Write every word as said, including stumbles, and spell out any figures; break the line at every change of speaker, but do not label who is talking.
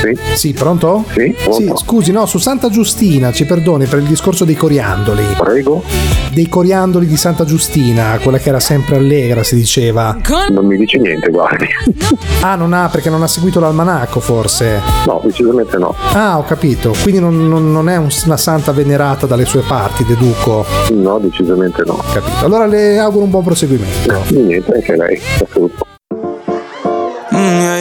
Sì.
Sì, pronto?
Sì,
Sì,
pronto.
scusi, no, su Santa Giustina, ci perdoni per il discorso dei coriandoli.
Prego?
Dei coriandoli di Santa Giustina, quella che era sempre allegra, si diceva.
Non mi dice niente, guardi.
Ah, non ha, perché non ha seguito l'almanacco, forse.
No, decisamente no.
Ah, ho capito, quindi non, non- non è un- una santa venerata dalle sue parti, deduco.
No, decisamente no.
Capito. Allora le auguro un buon proseguimento.
Niente, anche lei. Assolutamente.